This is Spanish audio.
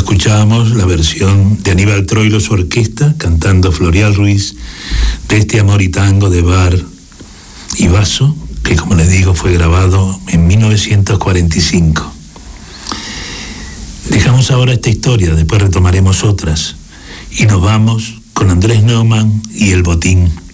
Escuchábamos la versión de Aníbal Troilo, su orquesta, cantando Florial Ruiz, de este Amor y Tango de Bar y Basso, que como les digo fue grabado en 1945. Dejamos ahora esta historia, después retomaremos otras, y nos vamos con Andrés Neumann y El Botín.